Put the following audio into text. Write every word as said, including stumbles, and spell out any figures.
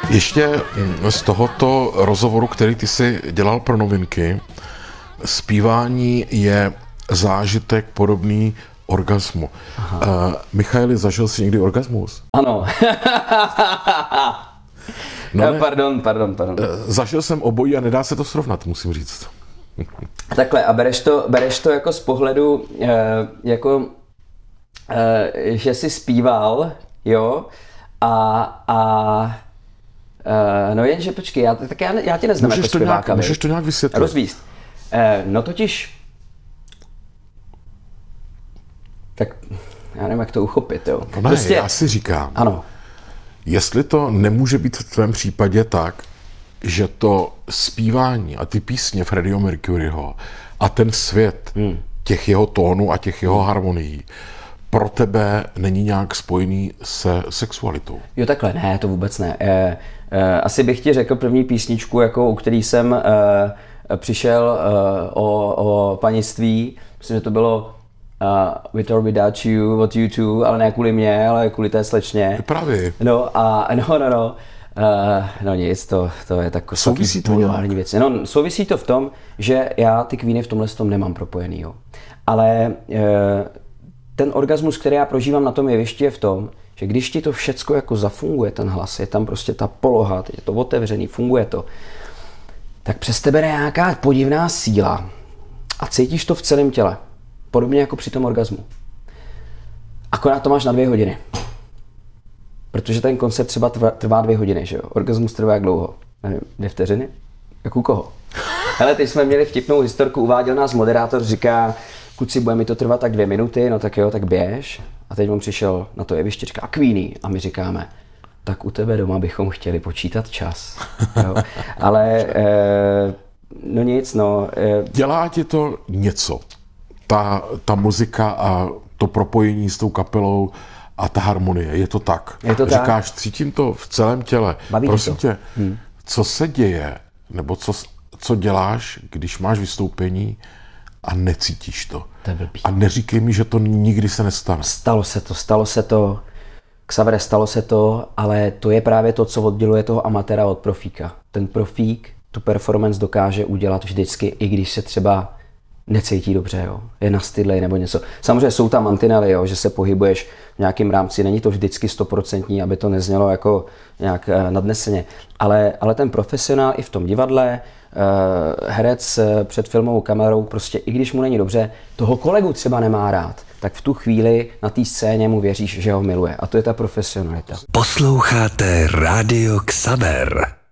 Ještě z tohoto rozhovoru, který ty si dělal pro Novinky, zpívání je zážitek podobný orgasmu. Uh, Michaeli, zažil jsi někdy orgasmus? Ano. No ne, pardon, pardon, pardon. Zažil jsem obojí a nedá se to srovnat, musím říct. Takhle, a bereš to, bereš to jako z pohledu, eh, jako, eh, že jsi zpíval, jo, a, a eh, no jenže počkej, já, tak já, já tě neznám můžeš jako to zpěváka. Nějak, můžeš to nějak vysvětlit? Rozvíst. Eh, no totiž, tak já nevím, jak to uchopit, jo. No ne, prostě, já si říkám, ano. Jestli to nemůže být v tvém případě tak, že to zpívání a ty písně Freddieho Mercuryho a ten svět hmm. těch jeho tónů a těch jeho harmonií pro tebe není nějak spojený se sexualitou. Jo, takhle, ne, to vůbec ne. E, e, asi bych ti řekl první písničku, jako, u který jsem e, přišel e, o, o panictví. Myslím, že to bylo uh, With or Without You od U dva, ale ne kvůli mě, ale kvůli té slečně. Právě. No a no, no, no. Uh, no nic, to, to je tak souvisí to populární věci. No, souvisí to v tom, že já ty Queeny v tomhle tom nemám propojený, jo. Ale uh, ten orgasmus, který já prožívám na tom jevišti, je v tom, že když ti to všecko jako zafunguje, ten hlas, je tam prostě ta poloha, je to otevřený, funguje to, tak přes tebe jde nějaká podivná síla a cítíš to v celém těle. Podobně jako při tom orgasmu. Akorát to máš na dvě hodiny. Protože ten koncept třeba trvá, trvá dvě hodiny, že jo? Orgasmus trvá jak dlouho? Nevím, dvě vteřiny? Jak u koho? Hele, teď jsme měli vtipnou historku, uváděl nás moderátor, říká, kluci, bude mi to trvat tak dvě minuty, no tak jo, tak běž. A teď on přišel na to jeviště, říká, Queenie. A my říkáme, tak u tebe doma bychom chtěli počítat čas. Jo? Ale, eh, no nic, no. Eh, Dělá ti to něco? Ta, ta muzika a to propojení s tou kapelou a ta harmonie, je to tak? Je to Říkáš, tak. cítím to v celém těle. Baví Prosím to. tě, hmm. co se děje, nebo co, co děláš, když máš vystoupení a necítíš to? To je blbý. A neříkej mi, že to nikdy se nestane. Stalo se to, stalo se to. Xavere, stalo se to, ale to je právě to, co odděluje toho amatéra od profíka. Ten profík tu performance dokáže udělat vždycky, i když se třeba necítí dobře, jo. Je nastydlej nebo něco. Samozřejmě jsou tam mantinely, jo, že se pohybuješ v nějakém rámci, není to vždycky stoprocentní, aby to neznělo jako nějak nadneseně. Ale, ale ten profesionál i v tom divadle, herec před filmovou kamerou, prostě i když mu není dobře, toho kolegu třeba nemá rád, tak v tu chvíli na té scéně mu věříš, že ho miluje. A to je ta profesionalita. Posloucháte Rádio Xaver.